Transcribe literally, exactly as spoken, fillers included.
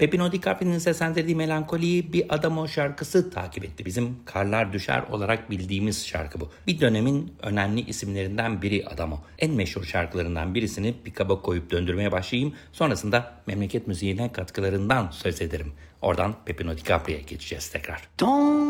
Pepino DiCaprio'nun seslendirdiği Melankoli'yi Bir Adam O şarkısı takip etti. Bizim Karlar Düşer olarak bildiğimiz şarkı bu. Bir dönemin önemli isimlerinden biri Adamo. En meşhur şarkılarından birisini bir kaba koyup döndürmeye başlayayım. Sonrasında memleket müziğine katkılarından söz ederim. Oradan Pepino DiCaprio'ya geçeceğiz tekrar. Don't